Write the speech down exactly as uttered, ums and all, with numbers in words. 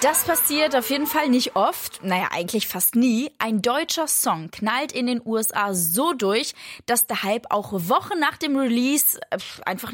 Das passiert auf jeden Fall nicht oft, naja, eigentlich fast nie. Ein deutscher Song knallt in den U S A so durch, dass der Hype auch Wochen nach dem Release einfach